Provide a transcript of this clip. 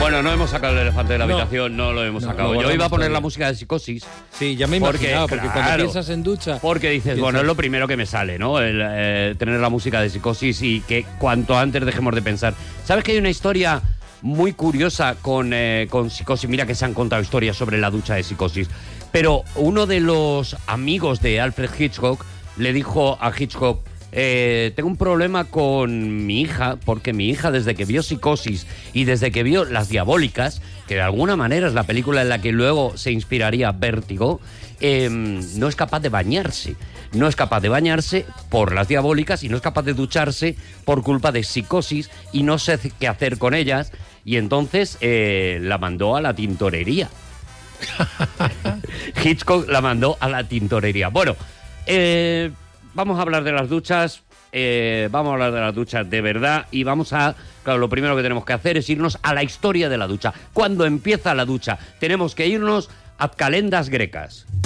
Bueno, no hemos sacado el elefante de la No. habitación, no lo hemos No, sacado. lo Yo iba a guardamos poner la todavía. música de Psicosis. Sí, ya me he imaginado, porque cuando piensas en ducha... Porque dices, piensas- bueno, es lo primero que me sale, ¿no? Tener la música de Psicosis y que cuanto antes dejemos de pensar. ¿Sabes que hay una historia muy curiosa con Psicosis? Mira que se han contado historias sobre la ducha de Psicosis. Pero uno de los amigos de Alfred Hitchcock le dijo a Hitchcock: tengo un problema con mi hija, porque mi hija, desde que vio Psicosis y desde que vio Las Diabólicas, que de alguna manera es la película en la que luego se inspiraría Vértigo, no es capaz de bañarse. No es capaz de bañarse por Las Diabólicas y no es capaz de ducharse por culpa de Psicosis y no sé qué hacer con ellas. Y entonces la mandó a la tintorería. Hitchcock la mandó a la tintorería. Bueno, vamos a hablar de las duchas. Vamos a hablar de las duchas de verdad. Y vamos a... Claro, lo primero que tenemos que hacer es irnos a la historia de la ducha. ¿Cuándo empieza la ducha? Tenemos que irnos a calendas grecas.